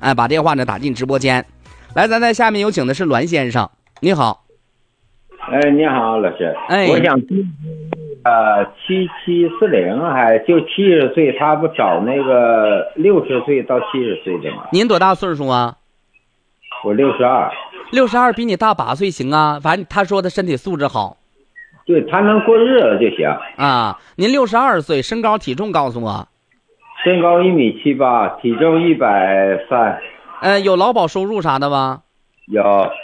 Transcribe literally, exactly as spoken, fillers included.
哎，把电话呢打进直播间。来，咱在下面有请的是栾先生，你好。 哎，你好，老师。 哎， 我想呃，七七四零还就七十岁，他不找那个六十岁到七十岁的吗？ 您多大岁数啊？ 我六十二。 六十二比你大八岁行啊，反正他说他身体素质好。 对，他能过日子就行。 啊，您六十二岁，身高体重告诉我。 身高一米七八，体重一百三。 呃，有劳保收入啥的吗？ 有。